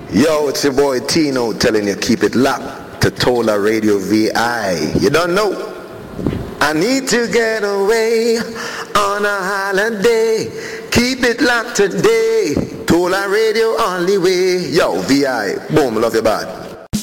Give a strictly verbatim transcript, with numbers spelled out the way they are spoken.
Yo, it's your boy Tino telling you keep it locked to Tola Radio V I. You don't know? I need to get away on a holiday. Keep it locked today. Tola Radio only way. Yo, V I. Boom, love you bad.